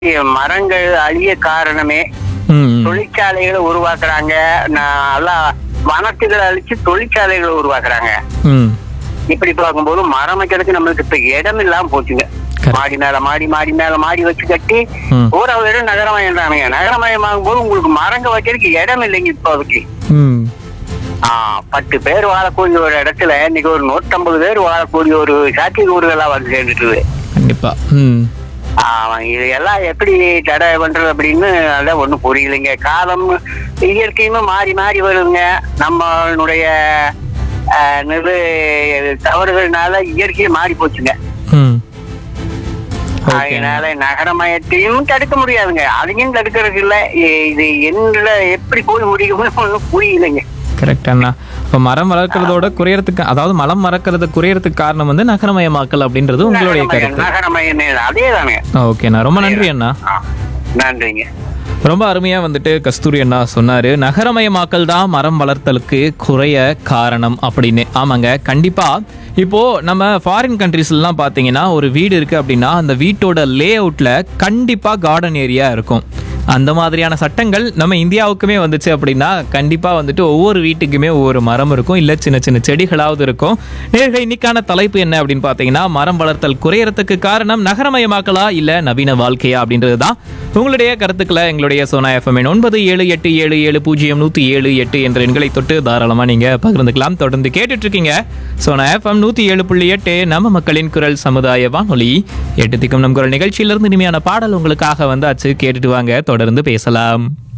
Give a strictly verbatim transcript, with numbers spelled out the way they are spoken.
மரங்கள் அழிய காரணமே ம் தொழிற்சாலைகளை உருவாக்குறாங்க. நல்லா வனத்துகளை அழிச்சு தொழிற்சாலைகளை உருவாக்குறாங்க. ம் இப்படி பார்க்கும்போது மரம் வைக்கிறதுக்கு நம்மளுக்கு இப்ப இடம் இல்லாம போச்சுங்க. Correct. மாடி மேல மாடி மாடி மேல மாடி வச்சு கட்டி ம் ஊரை வெறும் நகரமயம்ன்றானுங்க. நகரமயமாகும் போது உங்களுக்கு மரங்க வைக்கிறதுக்கு இடம் இல்லைங்க இப்போதைக்கு. ம் ஆஹ் பத்து பேர் வாழக்கூடிய ஒரு இடத்துல இன்னைக்கு ஒரு நூற்றம்பது பேர் வாழக்கூடிய ஒரு சாத்திய ஊர்களா வந்து சேர்ந்துட்டு. கண்டிப்பா. ம் ஆஹ் இது எல்லாம் எப்படி தடை பண்றது அப்படின்னு அதான் ஒண்ணும் புரியலைங்க. காலம் இயற்கையுமே மாறி மாறி வருதுங்க. நம்மளுடைய ஆஹ் நிறு தவறுகள்னால இயற்கையை மாறி போச்சுங்க. ம் ஓகே. அதனால நகரமயத்தையும் தடுக்க முடியாதுங்க, அதையும் தடுக்கிறது இல்ல. இ- இது என்ன எப்படி போய் முடியும்னு ஒண்ணும் புரியலைங்க. கரெக்ட் அண்ணா. இப்போ மரம் வளர்க்கறதோட குறையறதுக்கு, அதாவது மரம் மறக்கிறது குறையறதுக்கு காரணம் வந்து நகரமயமாக்கல் அப்படின்றது உங்களுடைய கருத்து. நகரமயம் அதே தானுங்க. ஓகேண்ணா, ரொம்ப நன்றி அண்ணா. நன்றிங்க. ரொம்ப அருமையா வந்துட்டு கஸ்தூரி அண்ணா சொன்னாரு, நகரமயமாக்கல் தான் மரம் வளர்த்தலுக்கு குறைய காரணம் அப்படின்னு. ஆமாங்க, கண்டிப்பா. இப்போ நம்ம ஃபாரின் கண்ட்ரீஸ்லாம் பார்த்தீங்கன்னா ஒரு வீடு இருக்கு அப்படின்னா அந்த வீட்டோட லே அவுட்ல கண்டிப்பா கார்டன் ஏரியா இருக்கும். அந்த மாதிரியான சட்டங்கள் நம்ம இந்தியாவுக்குமே வந்துச்சு அப்படின்னா கண்டிப்பா வந்துட்டு ஒவ்வொரு வீட்டுக்குமே ஒவ்வொரு மரம் இருக்கும், இல்ல சின்ன சின்ன செடிகளாவது இருக்கும். நேர்களை இன்னைக்கான தலைப்பு என்ன அப்படின்னு பார்த்தீங்கன்னா, மரம் வளர்த்தல் குறையறதுக்கு காரணம் நகரமயமாக்கலா இல்ல நவீன வாழ்க்கையா அப்படின்றது தான். உங்களுடைய கருத்துக்களை எங்களுடைய சோனா எஃப்எம் ஒன்பது ஏழு எட்டு ஏழு ஏழு பூஜ்ஜியம் நூற்றி ஏழு எட்டு என்ற எண்களை தொட்டு தாராளமாக நீங்கள் பகிர்ந்துக்கலாம். தொடர்ந்து கேட்டுட்டு இருக்கீங்க சோனா எஃப்எம் நூற்றி ஏழு புள்ளி எட்டு நம்ம மக்களின் குரல் சமுதாய வானொலி. எட்டு திக்கும் நம் குரல் நிகழ்ச்சியிலிருந்து இனிமையான பாடல் உங்களுக்காக வந்தாச்சு, கேட்டுட்டு வாங்க, தொடர்ந்து பேசலாம்.